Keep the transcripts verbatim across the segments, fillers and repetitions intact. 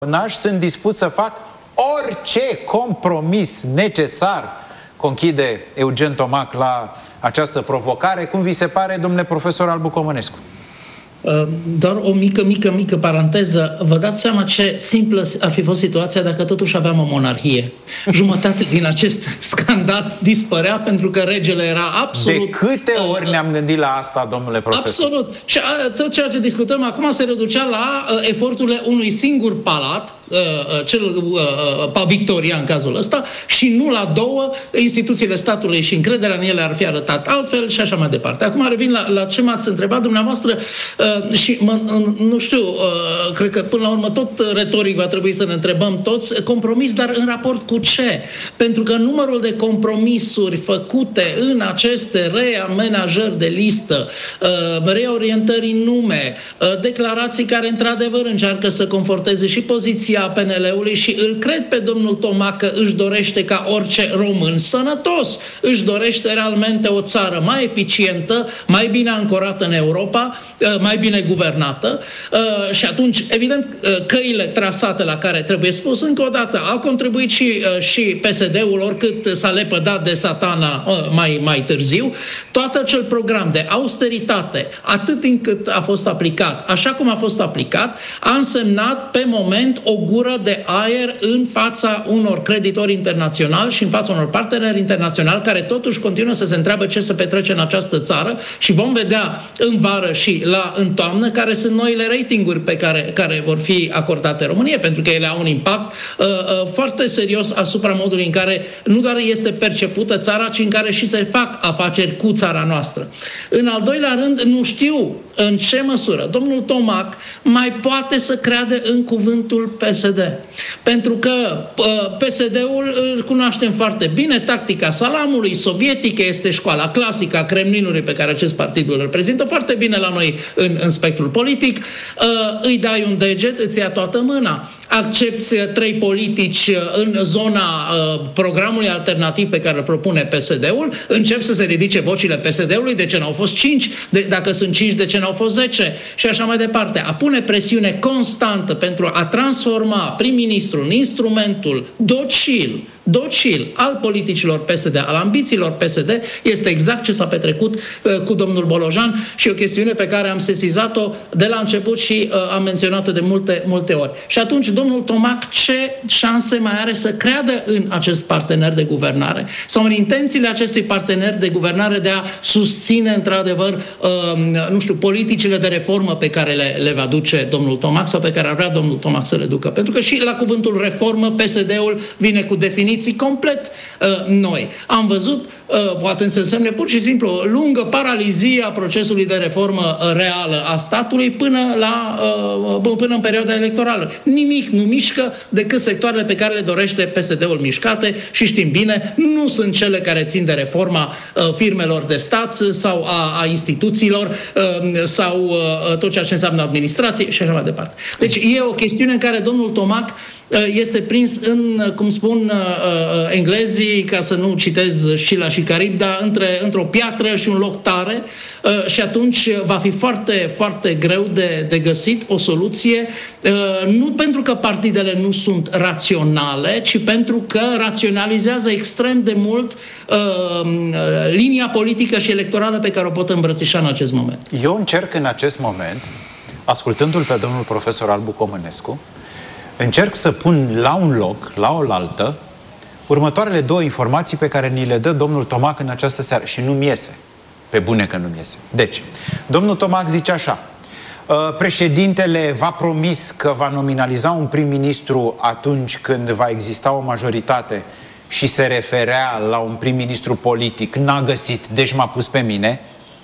N-aș sunt dispus să fac orice compromis necesar, conchide Eugen Tomac la această provocare. Cum vi se pare, domnule profesor Albu Comănescu? Doar o mică, mică, mică paranteză. Vă dați seama ce simplă ar fi fost situația dacă totuși aveam o monarhie. Jumătate din acest scandal dispărea pentru că regele era absolut... De câte ori uh, ne-am gândit la asta, domnule profesor? Absolut. Și uh, tot ceea ce discutăm acum se reducea la uh, eforturile unui singur palat, uh, uh, cel uh, uh, Victoria în cazul ăsta, și nu la două. Instituțiile statului și încrederea în ele ar fi arătat altfel și așa mai departe. Acum revin la, la ce m-ați întrebat dumneavoastră. Uh, și mă, nu știu, uh, cred că până la urmă tot retoric va trebui să ne întrebăm toți, compromis, dar în raport cu ce? Pentru că numărul de compromisuri făcute în aceste reamenajări de listă, uh, reorientări în nume, uh, declarații care într-adevăr încearcă să conforteze și poziția P N L-ului, și îl cred pe domnul Tomac că își dorește ca orice român sănătos, își dorește realmente o țară mai eficientă, mai bine ancorată în Europa, uh, mai bine guvernată, uh, și atunci, evident, uh, căile trasate la care trebuie spus încă o dată, au contribuit și, uh, și P S D-ul, oricât s-a lepădat de satana uh, mai, mai târziu. Tot acel program de austeritate, atât încât a fost aplicat, așa cum a fost aplicat, a însemnat pe moment o gură de aer în fața unor creditori internaționali și în fața unor parteneri internaționali care totuși continuă să se întreabă ce se petrece în această țară, și vom vedea în vară și la în toamnă care sunt noile ratinguri pe care, care vor fi acordate României, pentru că ele au un impact uh, uh, foarte serios asupra modului în care nu doar este percepută țara, ci în care și se fac afaceri cu țara noastră. În al doilea rând, nu știu în ce măsură domnul Tomac mai poate să creadă în cuvântul P S D. Pentru că uh, P S D-ul îl cunoaștem foarte bine, tactica salamului sovietică este școala clasică a Kremlinului pe care acest partid îl reprezintă foarte bine la noi în, în spectrul politic. Uh, îi dai un deget, îți ia toată mâna. Accepți trei politici în zona uh, programului alternativ pe care îl propune P S D-ul, încep să se ridice vocile P S D-ului, de ce n-au fost cinci, de, dacă sunt cinci, de ce n-au fost zece, și așa mai departe. A pune presiune constantă pentru a transforma prim-ministrul în instrumentul docil, docil al politicilor P S D, al ambițiilor P S D, este exact ce s-a petrecut uh, cu domnul Bolojan, și o chestiune pe care am sesizat-o de la început și uh, am menționat-o de multe, multe ori. Și atunci domnul Tomac ce șanse mai are să creadă în acest partener de guvernare sau în intențiile acestui partener de guvernare de a susține într-adevăr uh, nu știu, politicile de reformă pe care le, le va duce domnul Tomac sau pe care ar vrea domnul Tomac să le ducă? Pentru că și la cuvântul reformă P S D-ul vine cu definiții complet uh, noi. Am văzut, uh, poate să însemne pur și simplu lungă paralizie a procesului de reformă uh, reală a statului până, la, uh, până în perioada electorală. Nimic nu mișcă decât sectoarele pe care le dorește P S D-ul mișcate, și știm bine, nu sunt cele care țin de reforma uh, firmelor de stat sau a, a instituțiilor uh, sau uh, tot ceea ce înseamnă administrație și așa mai departe. Deci e o chestiune în care domnul Tomac este prins în, cum spun uh, englezii, ca să nu citez Șila și Caribda, între, într-o piatră și un loc tare, uh, și atunci va fi foarte, foarte greu de, de găsit o soluție, uh, nu pentru că partidele nu sunt raționale, ci pentru că raționalizează extrem de mult uh, linia politică și electorală pe care o pot îmbrățișa în acest moment. Eu încerc în acest moment, ascultându-l pe domnul profesor Albu Comănescu, încerc să pun la un loc, la oaltă, următoarele două informații pe care ni le dă domnul Tomac în această seară. Și nu-mi iese. Pe bune că nu-mi iese. Deci, domnul Tomac zice așa: președintele v-a promis că va nominaliza un prim-ministru atunci când va exista o majoritate, și se referea la un prim-ministru politic. N-a găsit, deci m-a pus pe mine.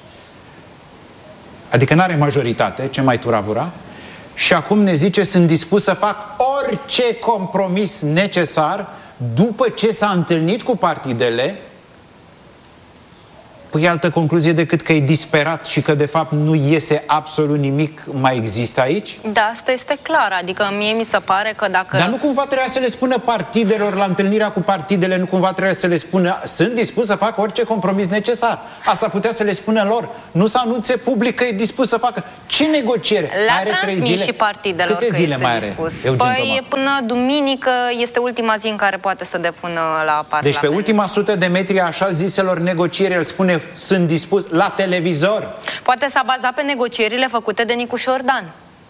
Adică n-are majoritate, ce mai turavura? Și acum ne zice, sunt dispus să fac orice compromis necesar după ce s-a întâlnit cu partidele. Păi trăi altă concluzie decât că e disperat și că de fapt nu iese absolut nimic, mai există aici? Da, asta este clar, adică mie mi se pare că dacă... Dar nu cumva trebuia să le spună partidelor la întâlnirea cu partidele, nu cumva trebuia să le spună sunt dispus să facă orice compromis necesar. Asta putea să le spună lor. Nu să anunțe public că e dispus să facă. Ce negociere? La mai are trei zile? și partidelor Câte că zile este mai are? dispus. Eugen Păi Toma? e până duminică, este ultima zi în care poate să depună la Parlament. Deci pe ultima sută de metri a așa ziselor negocieri el spune sunt dispus la televizor. Poate s-a bazat pe negocierile făcute de Nicu Șordan.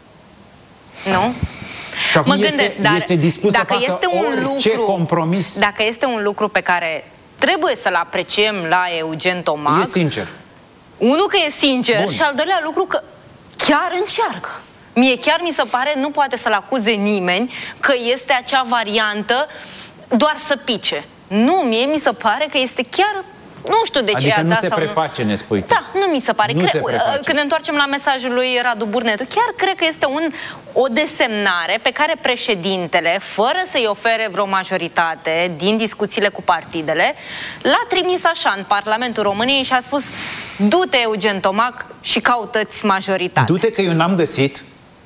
Nu? Și acum mă este, gândesc, dar este dispus dacă să facă este un orice lucru, compromis. Dacă este un lucru pe care trebuie să-l apreciem la Eugen Tomac... E sincer. Unul că e sincer. Bun. Și al doilea lucru că chiar încearcă. Mie chiar mi se pare, nu poate să-l acuze nimeni că este acea variantă doar să pice. Nu, mie mi se pare că este chiar... Nu știu de ce adică a nu dat se sau preface, nu. ne spui tu. Da, nu mi se pare. Nu Cre... se preface. Când ne întoarcem la mesajul lui Radu Burnetu, chiar cred că este un, o desemnare pe care președintele, fără să-i ofere vreo majoritate din discuțiile cu partidele, l-a trimis așa în Parlamentul României și a spus du-te, Eugen Tomac, și caută-ți majoritate. Du-te că eu n-am găsit,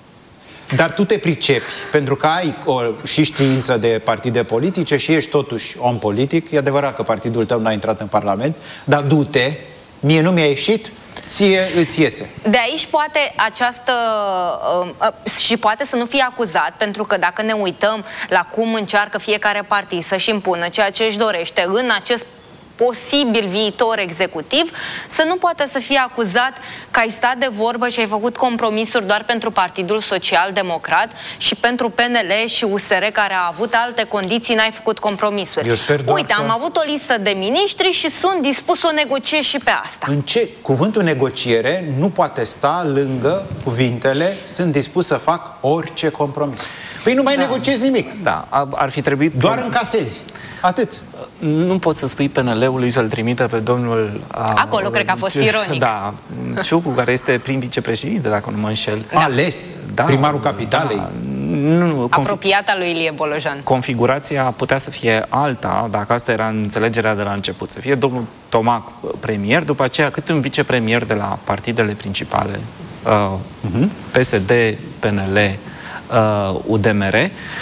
dar tu te pricepi, pentru că ai o, și știință de partide politice și ești totuși om politic. E adevărat că partidul tău n-a intrat în Parlament, dar du-te, mie nu mi-a ieșit, ție îți iese. De aici poate această... Uh, uh, și poate să nu fie acuzat, pentru că dacă ne uităm la cum încearcă fiecare partid să-și impună ceea ce își dorește în acest posibil viitor executiv, să nu poate să fie acuzat că ai stat de vorbă și ai făcut compromisuri doar pentru Partidul Social Democrat și pentru P N L și U S R, care a avut alte condiții, n-ai făcut compromisuri. Eu sper doar Uite, că... am avut o listă de miniștri și sunt dispus să o negociez și pe asta. În ce? Cuvântul negociere nu poate sta lângă cuvintele sunt dispus să fac orice compromis. Păi nu mai da. negociezi nimic. Da, ar fi trebuit... Doar încasezi. Atât. Nu pot să spui P N L-ului să-l trimită pe domnul... A, Acolo cred că a fost ironic. Da, Ciucu, care este prim vicepreședinte, dacă nu mă înșel. Da. Ales da, primarul capitalei. Da, nu, apropiata lui Ilie Bolojan. Configurația putea să fie alta, dacă asta era înțelegerea de la început. Să fie domnul Tomac premier, după aceea cât un vicepremier de la partidele principale, uh, uh-huh. P S D, P N L, Uh, U D M R,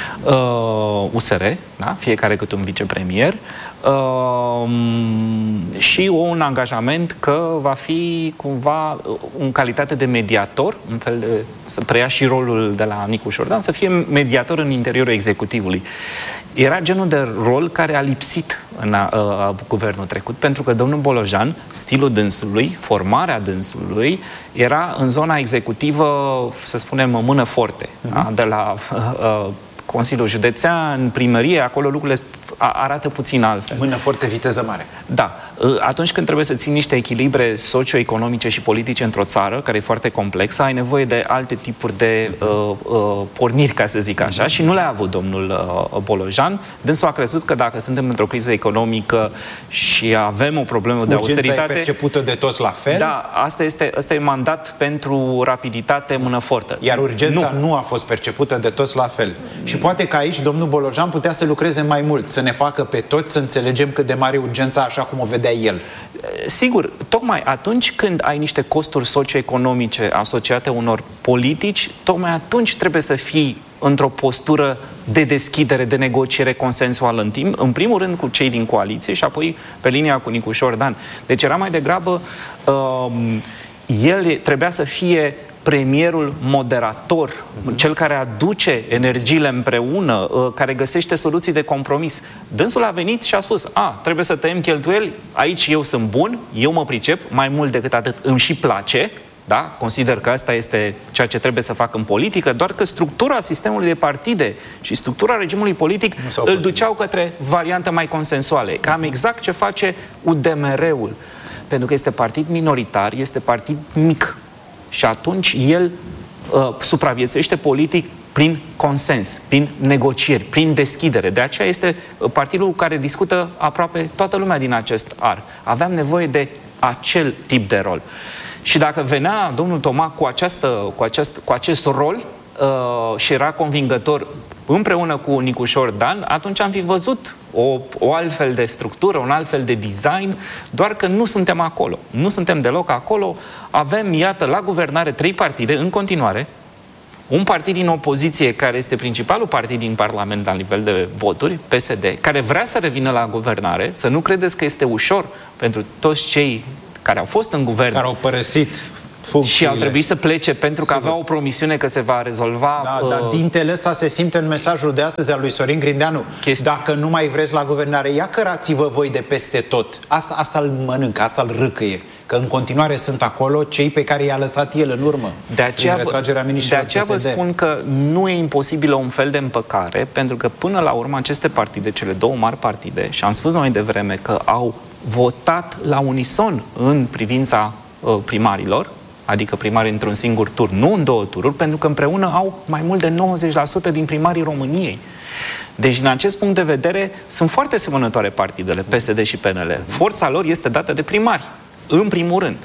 uh, U S R, da? Fiecare cât un vicepremier, uh, și un angajament că va fi cumva în calitate de mediator, în fel de, să preia și rolul de la Nicu Șordan, să fie mediator în interiorul executivului. Era genul de rol care a lipsit în a, a, guvernul trecut, pentru că domnul Bolojan, stilul dânsului, formarea dânsului, era în zona executivă, să spunem, mână forte. Uh-huh. Da? De la a, a, Consiliul Județean, primărie, acolo lucrurile arată puțin altfel. Mână foarte, viteză mare. Da. Atunci când trebuie să ții niște echilibre socioeconomice și politice într-o țară, care e foarte complexă, ai nevoie de alte tipuri de uh, uh, porniri, ca să zic așa, și nu le-a avut domnul uh, Bolojan. Dânsul a crezut că dacă suntem într-o criză economică și avem o problemă de urgența austeritate... e percepută de toți la fel? Da, asta este, asta e mandat pentru rapiditate, mână fortă. Iar urgența nu. nu a fost percepută de toți la fel. Și poate că aici domnul Bolojan putea să lucreze mai mult, să ne facă pe toți să înțelegem cât de mare e urgența așa cum o vedea el. Sigur, tocmai atunci când ai niște costuri socioeconomice asociate unor politici, tocmai atunci trebuie să fii într-o postură de deschidere, de negociere consensuală în timp, în primul rând cu cei din coaliție și apoi pe linia cu Nicu Șordan. Deci era mai degrabă, uh, el trebuia să fie premierul moderator, uh-huh. cel care aduce energiile împreună, uh, care găsește soluții de compromis. Dânsul a venit și a spus, a, trebuie să tăiem cheltuieli, aici eu sunt bun, eu mă pricep, mai mult decât atât îmi și place, da? Consider că asta este ceea ce trebuie să fac în politică, doar că structura sistemului de partide și structura regimului politic îl duceau către variante mai consensuale. Cam exact ce face U D M R-ul. Pentru că este partid minoritar, este partid mic. Și atunci el uh, supraviețuiește politic prin consens, prin negocieri, prin deschidere. De aceea este partidul care discută aproape toată lumea din acest ar. Aveam nevoie de acel tip de rol. Și dacă venea domnul Tomac cu, această, cu, acest, cu acest rol, uh, și era convingător împreună cu Nicușor Dan, atunci am fi văzut o, o altfel de structură, un altfel de design, doar că nu suntem acolo. Nu suntem deloc acolo. Avem, iată, la guvernare trei partide în continuare, un partid din opoziție care este principalul partid din Parlament la nivel de voturi, P S D, care vrea să revină la guvernare. Să nu credeți că este ușor pentru toți cei care au fost în guvern, care au părăsit și au trebuit să plece pentru că aveau o promisiune că se va rezolva. Da, uh, dar dintele ăsta se simte în mesajul de astăzi al lui Sorin Grindeanu. Chestii. Dacă nu mai vreți la guvernare, ia cărați-vă voi de peste tot. Asta, asta îl mănâncă, asta îl râcăie. Că în continuare sunt acolo cei pe care i-a lăsat el în urmă. De aceea, retragerea de aceea vă spun că nu e imposibilă un fel de împăcare, pentru că până la urmă aceste partide, cele două mari partide, și am spus mai devreme că au votat la unison în privința uh, primarilor, adică primarii într-un singur tur, nu în două tururi, pentru că împreună au mai mult de nouăzeci la sută din primarii României. Deci, din acest punct de vedere, sunt foarte semănătoare partidele, P S D și P N L. Forța lor este dată de primari, în primul rând.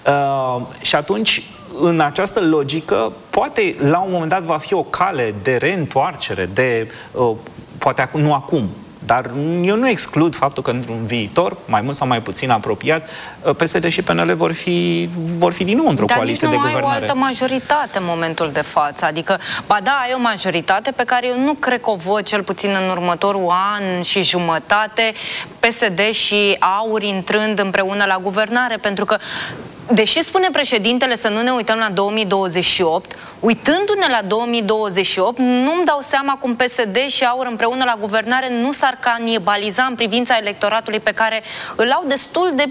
Uh, și atunci, în această logică, poate la un moment dat va fi o cale de reîntoarcere, de, uh, poate nu acum, dar eu nu exclud faptul că într-un viitor, mai mult sau mai puțin apropiat, P S D și P N L vor fi, vor fi din nou într-o coaliție de guvernare. Dar nici nu ai o altă majoritate în momentul de față. Adică, ba da, ai o majoritate pe care eu nu cred că o văd, cel puțin în următorul an și jumătate, P S D și AUR intrând împreună la guvernare, pentru că deși spune președintele să nu ne uităm la două mii douăzeci și opt, uitându-ne la două mii douăzeci și opt, nu-mi dau seama cum P S D și AUR împreună la guvernare nu s-ar canibaliza în privința electoratului pe care îl au destul de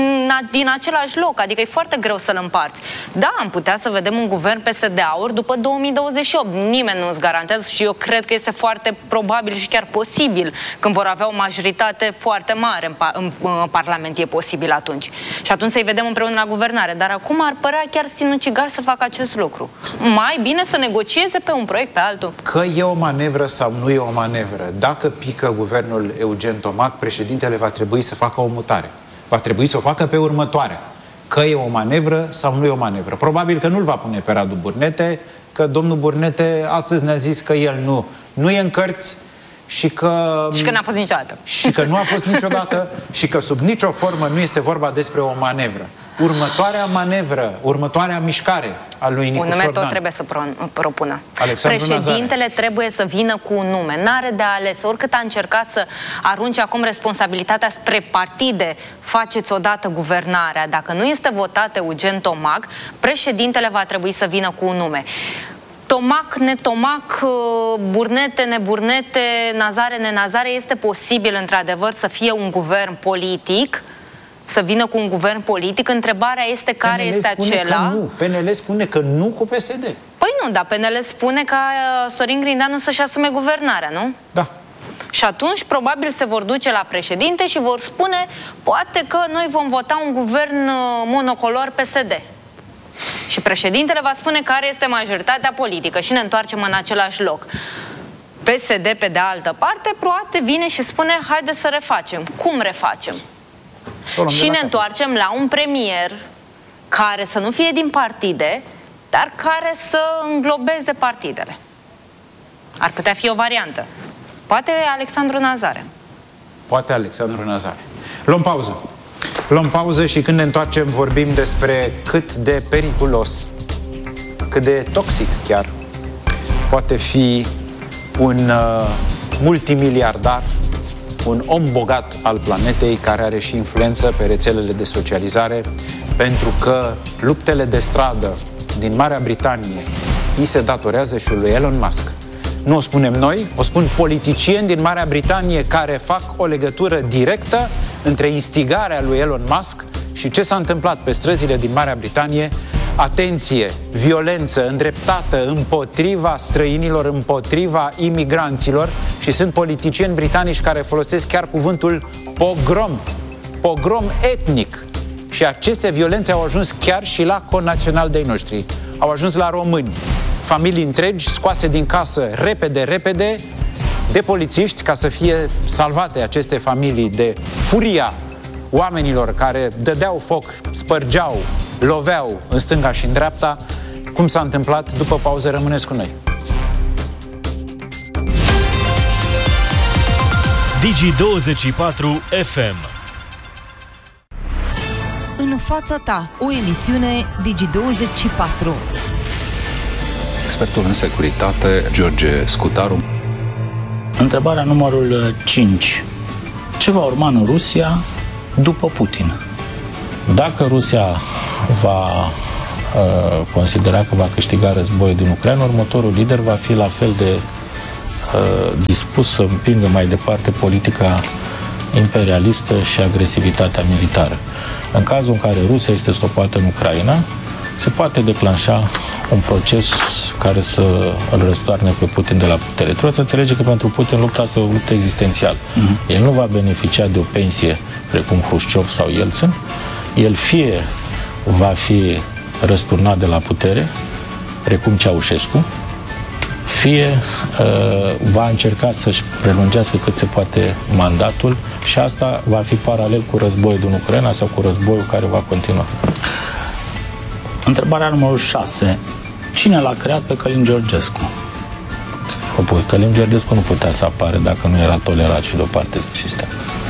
din același loc. Adică e foarte greu să-l împarți. Da, am putea să vedem un guvern P S D-AUR după două mii douăzeci și opt. Nimeni nu îți garantează și eu cred că este foarte probabil și chiar posibil când vor avea o majoritate foarte mare în, pa în, în Parlament. E posibil atunci. Și atunci să-i vedem împreună la guvernare. Dar acum ar părea chiar sinucigaș să facă acest lucru. Mai bine să negocieze pe un proiect pe altul. Că e o manevră sau nu e o manevră, dacă pică guvernul Eugen Tomac, președintele va trebui să facă o mutare. Va trebui să o facă pe următoarea. Că e o manevră sau nu e o manevră. Probabil că nu-l va pune pe Radu Burnete, că domnul Burnete astăzi ne-a zis că el nu, nu e în cărți și că... Și că n-a fost niciodată. Și că nu a fost niciodată și că sub nicio formă nu este vorba despre o manevră. Următoarea manevră, următoarea mișcare a lui Nicușor Dan. Un nume tot trebuie să pro propună. Alexandru Președintele Nazare. trebuie să vină cu un nume. N-are de ales. Oricât a încercat să arunce acum responsabilitatea spre partide, faceți odată guvernarea. Dacă nu este votat Eugen Tomac, președintele va trebui să vină cu un nume. Tomac, netomac, Burnete, neburnete, Nazare, nenazare, este posibil într-adevăr să fie un guvern politic, să vină cu un guvern politic. Întrebarea este care este acela. Nu. P N L spune că nu cu P S D. Păi nu, dar P N L spune ca Sorin Grindeanu să-și asume guvernarea, nu? Da. Și atunci probabil se vor duce la președinte și vor spune poate că noi vom vota un guvern monocolor P S D. Și președintele va spune care este majoritatea politică și ne întoarcem în același loc. P S D, pe de altă parte, poate vine și spune haide să refacem. Cum refacem? Și ne întoarcem la un premier care să nu fie din partide, dar care să înglobeze partidele. Ar putea fi o variantă. Poate Alexandru Nazare. Poate Alexandru Nazare. Luăm pauză. Luăm pauză și când ne întoarcem vorbim despre cât de periculos, cât de toxic chiar poate fi un uh, multimiliardar, un om bogat al planetei care are și influență pe rețelele de socializare, pentru că luptele de stradă din Marea Britanie îi se datorează și lui Elon Musk. Nu o spunem noi, o spun politicieni din Marea Britanie care fac o legătură directă între instigarea lui Elon Musk și ce s-a întâmplat pe străzile din Marea Britanie. Atenție, violență îndreptată împotriva străinilor, împotriva imigranților, și sunt politicieni britanici care folosesc chiar cuvântul pogrom, pogrom etnic. Și aceste violențe au ajuns chiar și la connaționali de-ai noștri. Au ajuns la români. Familii întregi scoase din casă repede, repede de polițiști ca să fie salvate aceste familii de furia oamenilor care dădeau foc, spărgeau, loveau în stânga și în dreapta. cum s-a întâmplat. După pauză rămâneți cu noi. Digi douăzeci și patru F M. În fața ta, o emisiune Digi douăzeci și patru. Expertul în securitate, George Scutaru. Întrebarea numărul cinci. Ce va urma în Rusia după Putin? Dacă Rusia va uh, considera că va câștiga războiul din Ucraina, următorul lider va fi la fel de uh, dispus să împingă mai departe politica imperialistă și agresivitatea militară. În cazul în care Rusia este stopată în Ucraina, se poate declanșa un proces care să îl răstoarne pe Putin de la putere. Trebuie să înțelege că pentru Putin lupta este o luptă existențială. Uh-huh. El nu va beneficia de o pensie precum Hrușciov sau Yeltsin. El fie va fi răsturnat de la putere, precum Ceaușescu, fie uh, va încerca să-și prelungească cât se poate mandatul și asta va fi paralel cu războiul din Ucraina sau cu războiul care va continua. Întrebarea numărul șase. Cine l-a creat pe Călin Georgescu? Călin Georgescu nu putea să apare dacă nu era tolerat și de o parte din sistem.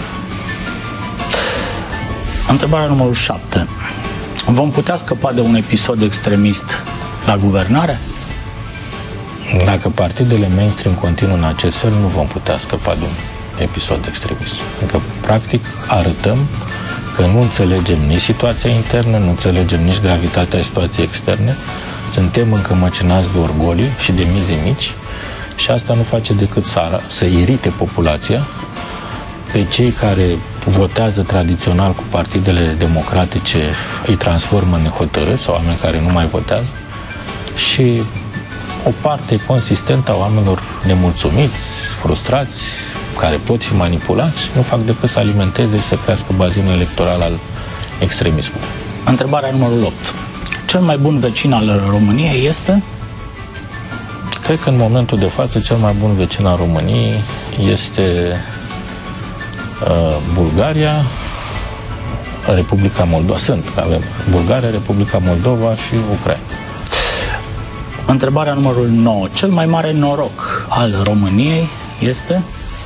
Întrebarea numărul șapte. Vom putea scăpa de un episod extremist la guvernare? Dacă partidele mainstream continuă în acest fel, nu vom putea scăpa de un episod extremist. Adică, practic, arătăm că nu înțelegem nici situația internă, nu înțelegem nici gravitatea situației externe, suntem încămăcinați de orgolii și de mize mici și asta nu face decât să, să irite populația, pe cei care votează tradițional cu partidele democratice îi transformă în nehotărâți sau oameni care nu mai votează și o parte consistentă a oamenilor nemulțumiți, frustrați, care pot fi manipulați, nu fac decât să alimenteze și să crească bazinul electoral al extremismului. Întrebarea numărul opt. Cel mai bun vecin al României este? Cred că în momentul de față cel mai bun vecin al României este uh, Bulgaria, Republica Moldova. Sunt, avem Bulgaria, Republica Moldova și Ucraina. Întrebarea numărul nouă. Cel mai mare noroc al României este?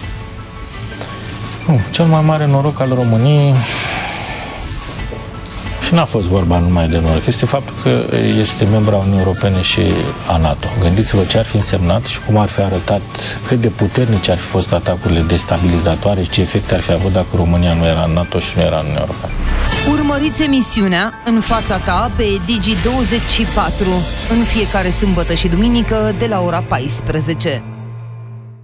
Nu, cel mai mare noroc al României și n-a fost vorba numai de noroc, este faptul că este membra Uniunii Europene și a NATO. Gândiți-vă ce ar fi însemnat și cum ar fi arătat, cât de puternice ar fi fost atacurile destabilizatoare și ce efecte ar fi avut dacă România nu era în NATO și nu era în Uniunea Europeană. Urmăriți emisiunea În fața ta pe Digi douăzeci și patru în fiecare sâmbătă și duminică de la ora paisprezece.